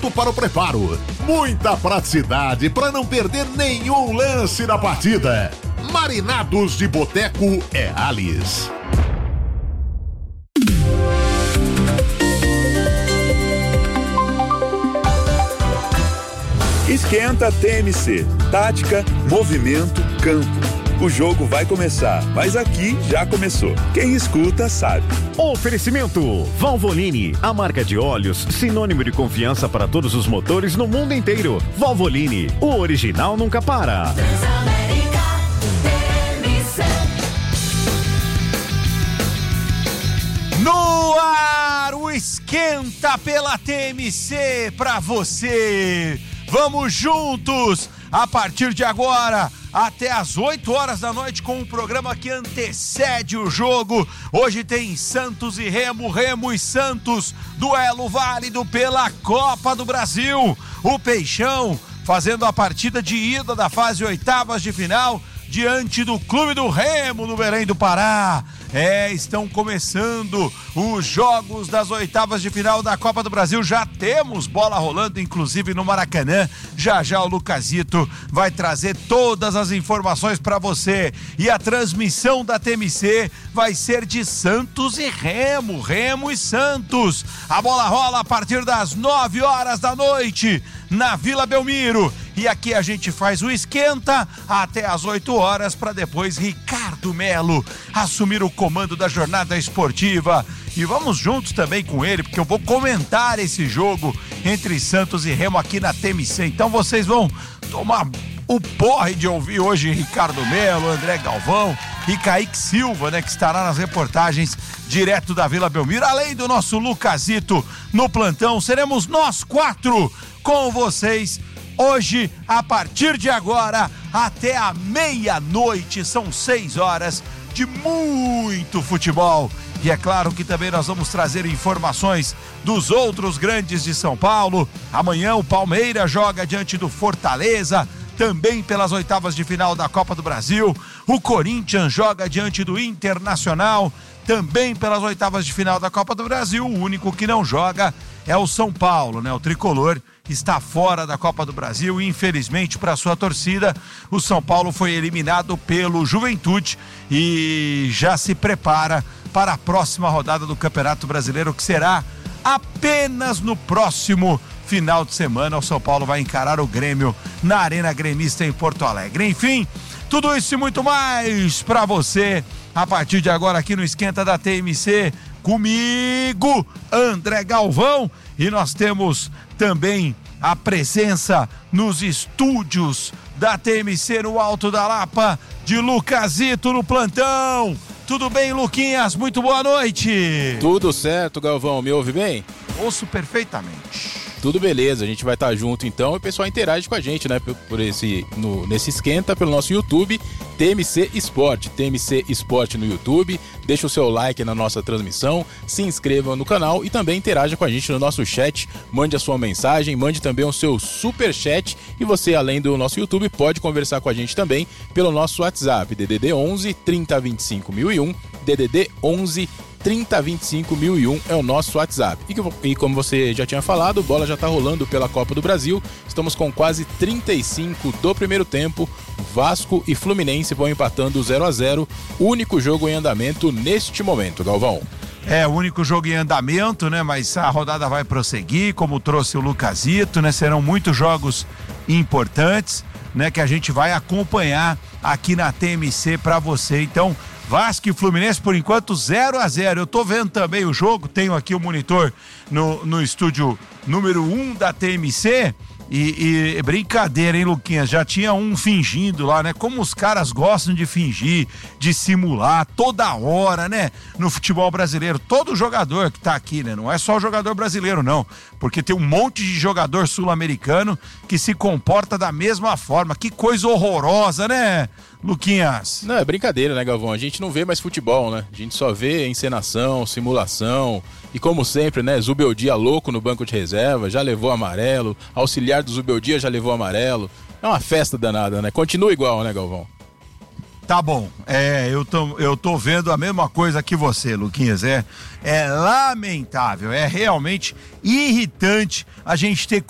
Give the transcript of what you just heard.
pronto para o preparo. Muita praticidade para não perder nenhum lance da partida. Marinados de Boteco é Alice. Esquenta TMC. Tática, movimento, campo. O jogo vai começar, mas aqui já começou. Quem escuta sabe. Oferecimento Valvoline, a marca de óleos sinônimo de confiança para todos os motores no mundo inteiro. Valvoline, o original nunca para. No ar, o Esquenta pela TMC pra você. Vamos juntos, a partir de agora, até às 8 horas da noite, com um programa que antecede o jogo. Hoje tem Santos e Remo, Remo e Santos, duelo válido pela Copa do Brasil. O Peixão fazendo a partida de ida da fase oitavas de final diante do Clube do Remo no Belém do Pará. Estão começando os jogos das oitavas de final da Copa do Brasil. Já temos bola rolando, inclusive no Maracanã. Já o Lucasito vai trazer todas as informações para você. E a transmissão da TMC vai ser de Santos e Remo, Remo e Santos. A bola rola a partir das 9 horas da noite na Vila Belmiro. E aqui a gente faz o esquenta até às 8 horas para depois Ricardo Melo assumir o comando da jornada esportiva. E vamos juntos também com ele, porque eu vou comentar esse jogo entre Santos e Remo aqui na TMC. Então vocês vão tomar o porre de ouvir hoje Ricardo Melo, André Galvão e Kaique Silva, né, que estará nas reportagens direto da Vila Belmiro. Além do nosso Lucasito no plantão, seremos nós 4 com vocês hoje, a partir de agora, até a meia-noite. São 6 horas de muito futebol. E é claro que também nós vamos trazer informações dos outros grandes de São Paulo. Amanhã o Palmeiras joga diante do Fortaleza, também pelas oitavas de final da Copa do Brasil. O Corinthians joga diante do Internacional, também pelas oitavas de final da Copa do Brasil. O único que não joga é o São Paulo, né? O tricolor está fora da Copa do Brasil e, infelizmente, para sua torcida, o São Paulo foi eliminado pelo Juventude e já se prepara para a próxima rodada do Campeonato Brasileiro, que será apenas no próximo final de semana. O São Paulo vai encarar o Grêmio na Arena Gremista em Porto Alegre. Enfim, tudo isso e muito mais para você a partir de agora aqui no Esquenta da TMC, comigo, André Galvão, e nós temos também a presença nos estúdios da TMC no Alto da Lapa de Lucasito no plantão. Tudo bem, Luquinhas? Muito boa noite. Tudo certo, Galvão. Me ouve bem? Ouço perfeitamente. Tudo beleza, a gente vai estar junto então e o pessoal interage com a gente, né, nesse esquenta pelo nosso YouTube, TMC Esporte, TMC Esporte no YouTube. Deixa o seu like na nossa transmissão, se inscreva no canal e também interaja com a gente no nosso chat, mande a sua mensagem, mande também o seu super chat e você, além do nosso YouTube, pode conversar com a gente também pelo nosso WhatsApp, DDD 11 3025 1001, DDD 11 3025 1001 é o nosso WhatsApp. E como você já tinha falado, bola já tá rolando pela Copa do Brasil. Estamos com quase 35 do primeiro tempo. Vasco e Fluminense vão empatando 0-0. Único jogo em andamento neste momento, Galvão. É, o único jogo em andamento, né? Mas a rodada vai prosseguir, como trouxe o Lucasito, né? Serão muitos jogos importantes, né? Que a gente vai acompanhar aqui na TMC para você. Então, Vasco e Fluminense, por enquanto, 0-0. Eu tô vendo também o jogo, tenho aqui o monitor no estúdio número 1 da TMC. E brincadeira, hein, Luquinhas? Já tinha um fingindo lá, né? Como os caras gostam de fingir, de simular toda hora, né? No futebol brasileiro. Todo jogador que tá aqui, né? Não é só o jogador brasileiro, não. Porque tem um monte de jogador sul-americano que se comporta da mesma forma. Que coisa horrorosa, né, Luquinhas? Não, é brincadeira, né, Galvão? A gente não vê mais futebol, né? A gente só vê encenação, simulação. E como sempre, né, Zubeldia louco no banco de reserva, já levou amarelo, auxiliar do Zubeldia já levou amarelo. É uma festa danada, né? Continua igual, né, Galvão? Tá bom, eu tô vendo a mesma coisa que você, Luquinhas, é lamentável, é realmente irritante a gente ter